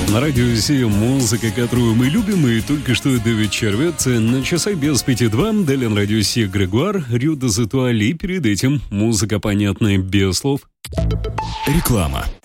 На радио Си музыка, которую мы любим, и только что Дэвид Червет на часах без 5:02. Далее на радио Си Грегуар, Рю де Зетуали. Перед этим музыка понятная без слов. Реклама.